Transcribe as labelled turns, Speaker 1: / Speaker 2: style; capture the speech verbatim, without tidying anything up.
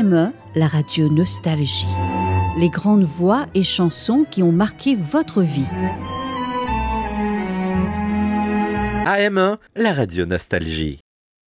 Speaker 1: M E, la radio Nostalgie. Les grandes voix et chansons qui ont marqué votre vie.
Speaker 2: A M un, la radio Nostalgie.